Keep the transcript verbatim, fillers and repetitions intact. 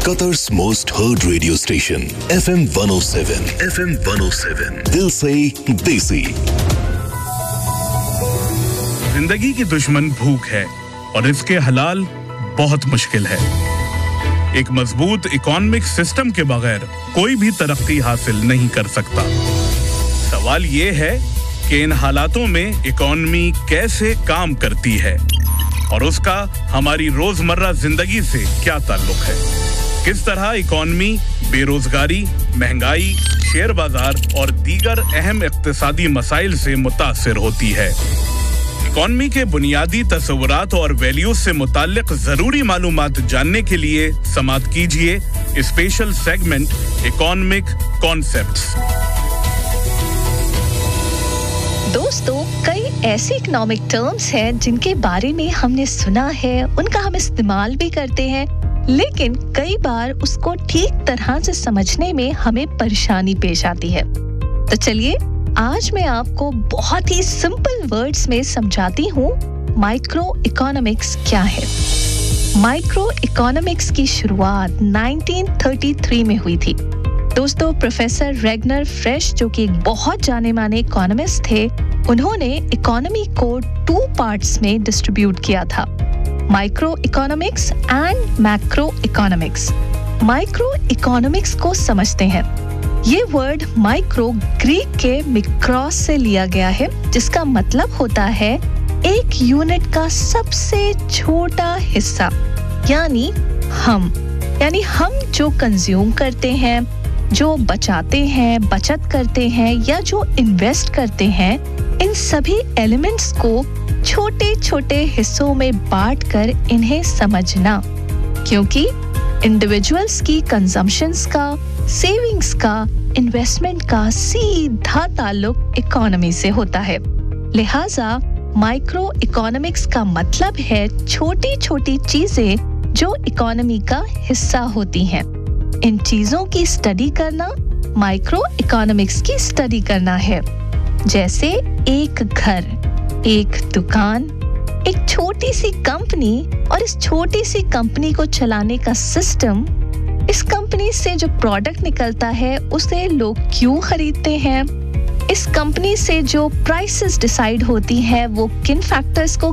Qatar's most heard radio station, F M one oh seven. F M one oh seven. दिल से देसी. जिंदगी की दुश्मन भूख है और इसके हलाल बहुत मुश्किल है. एक मजबूत इकोनॉमिक सिस्टम के बगैर कोई भी तरक्की हासिल नहीं कर सकता. सवाल ये है कि इन हालातों में इकोनॉमी कैसे काम करती है और उसका हमारी रोजमर्रा जिंदगी से क्या ताल्लुक है. किस तरह इकोनॉमी बेरोजगारी, महंगाई, शेयर बाजार और दीगर अहम इक्तिसादी मसाइल से मुतासिर होती है. इकोनॉमी के बुनियादी तस्वुरात और वैल्यूज से मुताल्लिक जरूरी मालूमात जानने के लिए समाअत कीजिए स्पेशल सेगमेंट इकोनॉमिक कॉन्सेप्ट्स. दोस्तों, कई ऐसे इकोनॉमिक टर्म्स हैं जिनके बारे में हमने सुना है, उनका हम इस्तेमाल भी करते हैं, लेकिन कई बार उसको ठीक तरह से समझने में हमें परेशानी पेश आती है. तो चलिए आज मैं आपको बहुत ही सिंपल वर्ड्स में समझाती हूँ माइक्रो इकोनॉमिक्स क्या है. माइक्रो इकोनॉमिक्स की शुरुआत नाइनटीन थर्टी थ्री में हुई थी. दोस्तों, प्रोफेसर रेगनर फ्रेश जो कि एक बहुत जाने माने इकोनॉमिस्ट थे, उन्होंने इकोनॉमी को टू पार्ट्स में डिस्ट्रीब्यूट किया था, micro economics and macro economics. Micro economics को समझते हैं. ये वर्ड माइक्रो ग्रीक के मिक्रोस से लिया गया है, जिसका मतलब होता है एक यूनिट का सबसे छोटा हिस्सा, यानी हम यानी हम जो कंज्यूम करते हैं, जो बचाते हैं, बचत करते हैं या जो इन्वेस्ट करते हैं, इन सभी एलिमेंट्स को छोटे-छोटे हिस्सों में बांटकर इन्हें समझना. क्योंकि इंडिविजुअल्स की कंजम्पशंस का, सेविंग्स का, इन्वेस्टमेंट का सीधा ताल्लुक इकोनॉमी से होता है. लिहाजा माइक्रो इकोनॉमिक्स का मतलब है छोटी-छोटी चीजें जो इकोनॉमी का हिस्सा होती हैं. इन चीजों की स्टडी करना माइक्रो इकोनॉमिक्स की स्टडी करना है. जैसे एक घर, एक दुकान, एक छोटी सी कंपनी और इस छोटी सी कंपनी को चलाने का सिस्टम, इस कंपनी से जो प्रोडक्ट निकलता है उसे लोग क्यों खरीदते हैं, इस कंपनी से जो प्राइसेस डिसाइड होती हैं वो किन फैक्टर्स को